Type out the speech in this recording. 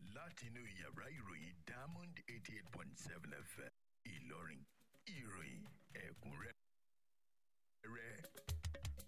látinú yàrá ìròyìn Diamond 88.7 FM Ìlọrin ìròyìn ẹ̀kúnrẹ́rẹ́.